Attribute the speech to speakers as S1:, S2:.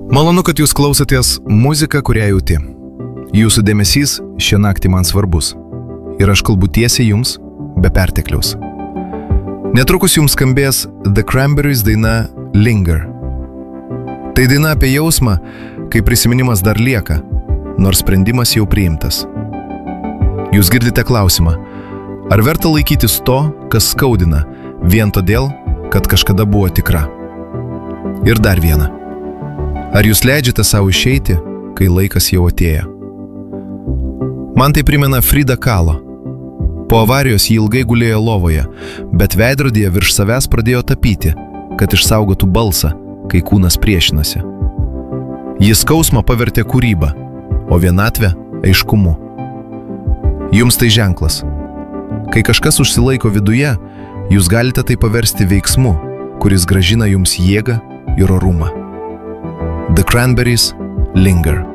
S1: Malonu, kad jūs klausotės muziką, kurią jauti. Jūsų dėmesys šią naktį man svarbus. Ir aš kalbu tiesiai jums, be pertekliaus. Netrukus jums skambės The Cranberries daina Linger. Tai daina apie jausmą, kai prisiminimas dar lieka, nors sprendimas jau priimtas. Jūs girdite klausimą, ar verta laikytis to, kas skaudina, vien todėl, kad kažkada buvo tikra. Ir dar viena. Ar jūs leidžiate savo išeiti, kai laikas jau atėjo? Man tai primena Frida Kahlo. Po avarijos ji ilgai gulėjo lovoje, bet veidrodyje virš savęs pradėjo tapyti, kad išsaugotų balsą, kai kūnas priešinasi. Jis skausmą pavertė kūrybą, o vienatvę aiškumu. Jums tai ženklas. Kai kažkas užsilaiko viduje, jūs galite tai paversti veiksmu, kuris grąžina jums jėgą ir orumą. The Cranberries Linger.